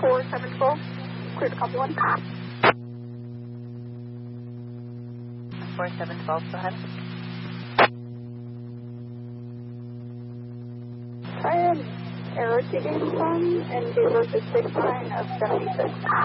4712, clear to copy 1. 4712, go ahead. Try an error taking from NJ versus 69 of 76.